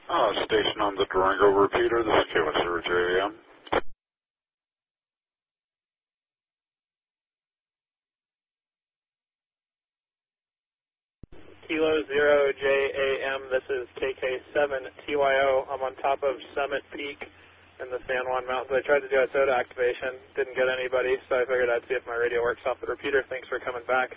Station on the Durango repeater. This is KY0JAM. Kilo 0JAM, this is KK7TYO. I'm on top of Summit Peak in the San Juan Mountains. I tried to do a SOTA activation, didn't get anybody, so I figured I'd see if my radio works off the repeater. Thanks for coming back.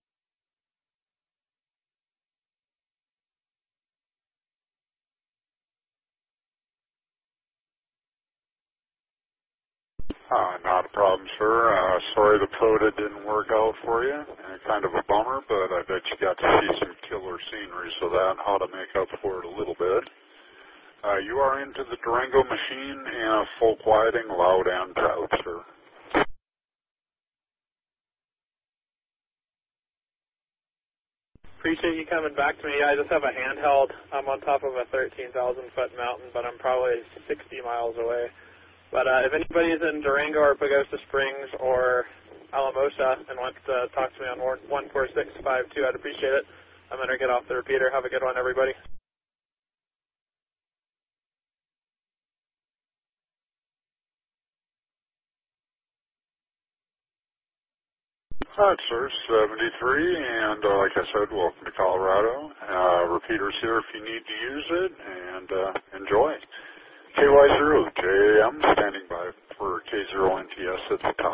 Not a problem, sir. Sorry the POTA didn't work out for you. Kind of a bummer, but I bet you got to see some killer scenery, so that ought to make up for it a little bit. You are into the Durango machine and full quieting, loud and proud, sir. Appreciate you coming back to me. I just have a handheld. I'm on top of a 13,000-foot mountain, but I'm probably 60 miles away. But if anybody is in Durango or Pagosa Springs or Alamosa and wants to talk to me on 14652, I'd appreciate it. I'm going to get off the repeater. Have a good one, everybody. All right, sir, 73, and like I said, welcome to Colorado. Repeater's here if you need to use it, and enjoy. KY0JAM standing by for K0NTS at the top.